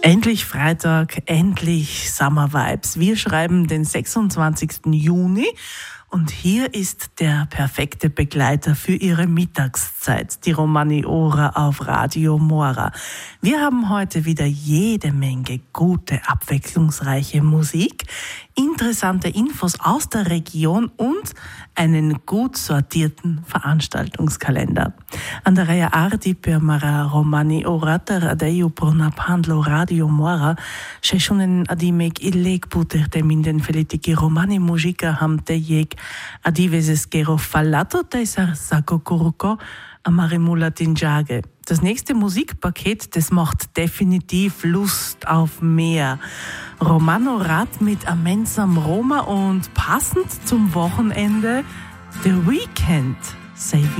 Endlich Freitag, endlich Summer Vibes. Wir schreiben den 26. Juni und hier ist der perfekte Begleiter für Ihre Mittagszeit, die Romani Ora auf Radio Mora. Wir haben heute wieder jede Menge gute, abwechslungsreiche Musik, interessante Infos aus der Region und einen gut sortierten Veranstaltungskalender. Andrea Ardi per Mara Romani Orata Radeju Pronaphandlo Radio Mora, Sheshunen Adimek Illeg Puter Teminden Felitiki Romani Muzika Hamte Jeg Adiveses Gero Fallato Tesar Sako Kuruko Amarimula Tinjage. Das nächste Musikpaket, das macht definitiv Lust auf mehr. Romano Rad mit Amensam Roma und passend zum Wochenende The Weekend. Save